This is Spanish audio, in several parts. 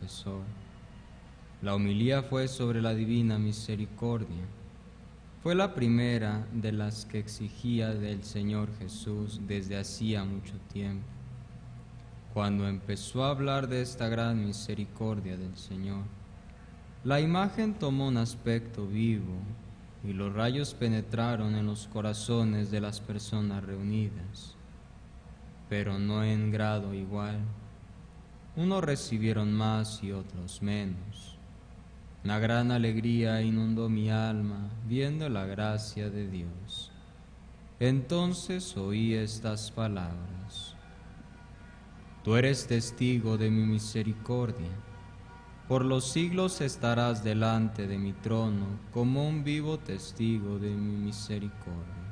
confesor. La homilía fue sobre la divina misericordia. Fue la primera de las que exigía del Señor Jesús desde hacía mucho tiempo. Cuando empezó a hablar de esta gran misericordia del Señor, la imagen tomó un aspecto vivo y los rayos penetraron en los corazones de las personas reunidas, pero no en grado igual. Unos recibieron más y otros menos. Una gran alegría inundó mi alma viendo la gracia de Dios. Entonces oí estas palabras: Tú eres testigo de mi misericordia. Por los siglos estarás delante de mi trono como un vivo testigo de mi misericordia.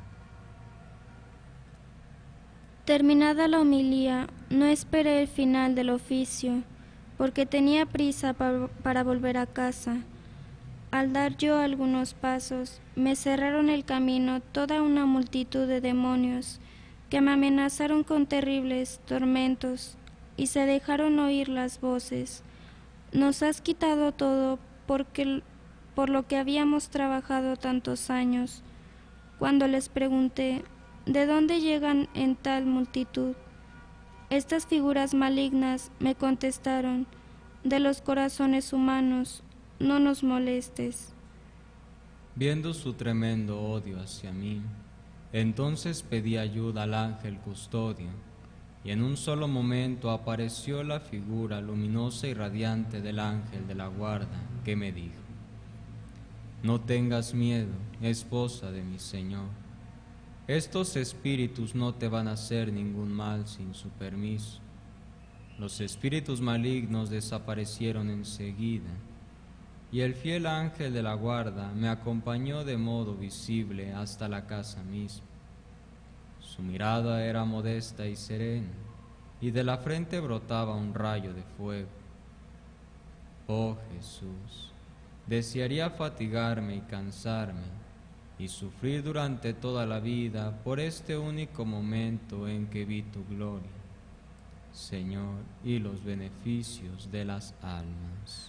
Terminada la homilía, no esperé el final del oficio, porque tenía prisa para volver a casa. Al dar yo algunos pasos, me cerraron el camino toda una multitud de demonios que me amenazaron con terribles tormentos y se dejaron oír las voces: Nos has quitado todo por lo que habíamos trabajado tantos años. Cuando les pregunté: ¿De dónde llegan en tal multitud? Estas figuras malignas me contestaron: de los corazones humanos, no nos molestes. Viendo su tremendo odio hacia mí, entonces pedí ayuda al ángel custodio, y en un solo momento apareció la figura luminosa y radiante del ángel de la guarda, que me dijo: No tengas miedo, esposa de mi Señor. Estos espíritus no te van a hacer ningún mal sin su permiso. Los espíritus malignos desaparecieron enseguida, y el fiel ángel de la guarda me acompañó de modo visible hasta la casa misma. Su mirada era modesta y serena, y de la frente brotaba un rayo de fuego. Oh Jesús, desearía fatigarme y cansarme, y sufrir durante toda la vida por este único momento en que vi tu gloria, Señor, y los beneficios de las almas.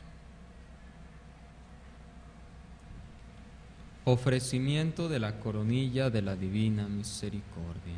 Ofrecimiento de la coronilla de la Divina Misericordia.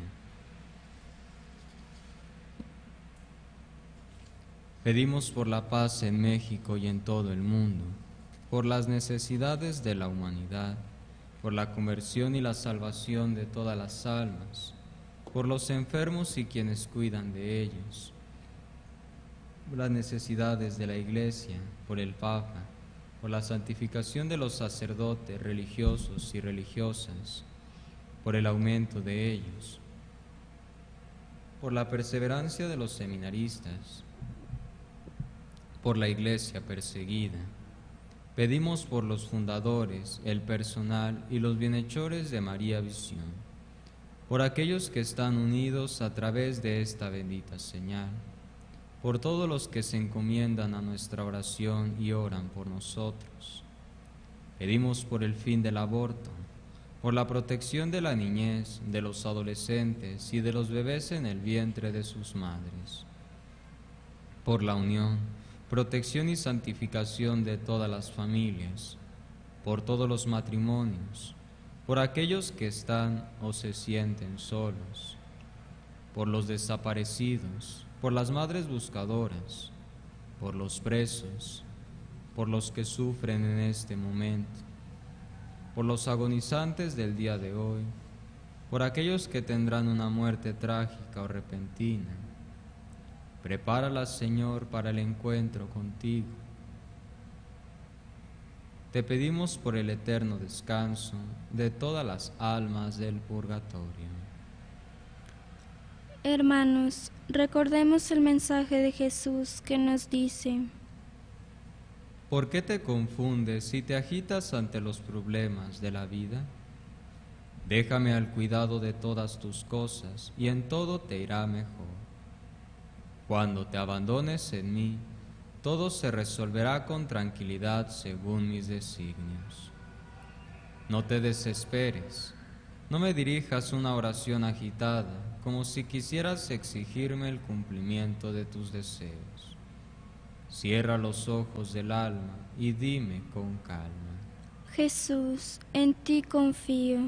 Pedimos por la paz en México y en todo el mundo, por las necesidades de la humanidad, por la conversión y la salvación de todas las almas, por los enfermos y quienes cuidan de ellos, por las necesidades de la Iglesia, por el Papa, por la santificación de los sacerdotes religiosos y religiosas, por el aumento de ellos, por la perseverancia de los seminaristas, por la Iglesia perseguida. Pedimos por los fundadores, el personal y los bienhechores de María Visión, por aquellos que están unidos a través de esta bendita señal, por todos los que se encomiendan a nuestra oración y oran por nosotros. Pedimos por el fin del aborto, por la protección de la niñez, de los adolescentes y de los bebés en el vientre de sus madres, por la unión, protección y santificación de todas las familias, por todos los matrimonios, por aquellos que están o se sienten solos, por los desaparecidos, por las madres buscadoras, por los presos, por los que sufren en este momento, por los agonizantes del día de hoy, por aquellos que tendrán una muerte trágica o repentina. Prepáralas, Señor, para el encuentro contigo. Te pedimos por el eterno descanso de todas las almas del purgatorio. Hermanos, recordemos el mensaje de Jesús que nos dice: ¿Por qué te confundes y te agitas ante los problemas de la vida? Déjame al cuidado de todas tus cosas y en todo te irá mejor. Cuando te abandones en mí, todo se resolverá con tranquilidad según mis designios. No te desesperes, no me dirijas una oración agitada, como si quisieras exigirme el cumplimiento de tus deseos. Cierra los ojos del alma y dime con calma. Jesús, en ti confío.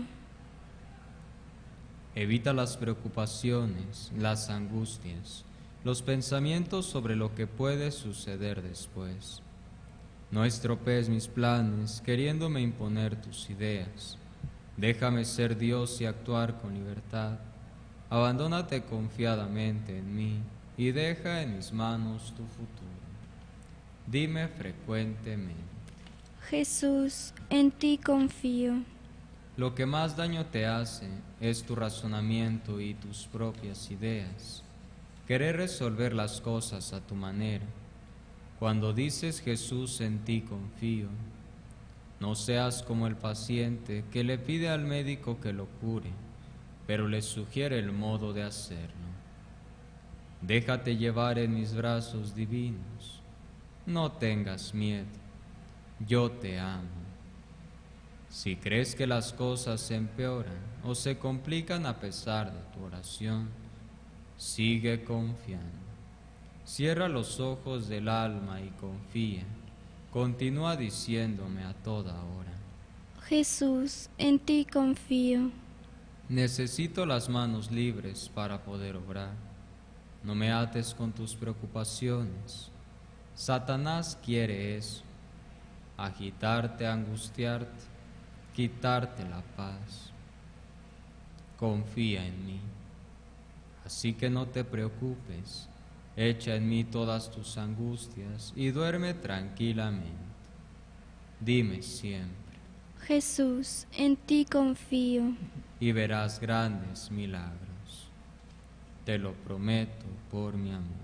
Evita las preocupaciones, las angustias, los pensamientos sobre lo que puede suceder después. No estropees mis planes queriéndome imponer tus ideas. Déjame ser Dios y actuar con libertad. Abandónate confiadamente en mí y deja en mis manos tu futuro. Dime frecuentemente. Jesús, en ti confío. Lo que más daño te hace es tu razonamiento y tus propias ideas. Querer resolver las cosas a tu manera. Cuando dices Jesús, en ti confío, no seas como el paciente que le pide al médico que lo cure, pero le sugiere el modo de hacerlo. Déjate llevar en mis brazos divinos. No tengas miedo, yo te amo. Si crees que las cosas se empeoran o se complican a pesar de tu oración, sigue confiando. Cierra los ojos del alma y confía. Continúa diciéndome a toda hora. Jesús, en ti confío. Necesito las manos libres para poder obrar. No me ates con tus preocupaciones. Satanás quiere eso, agitarte, angustiarte, quitarte la paz. Confía en mí. Así que no te preocupes, echa en mí todas tus angustias y duerme tranquilamente. Dime siempre. Jesús, en ti confío. Y verás grandes milagros. Te lo prometo por mi amor.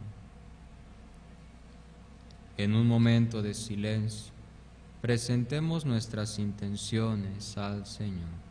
En un momento de silencio, presentemos nuestras intenciones al Señor.